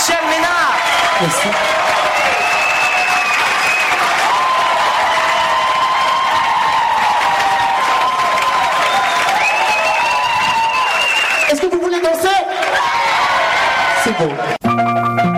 Michel Ménard. Merci. Est-ce que vous voulez danser? C'est bon.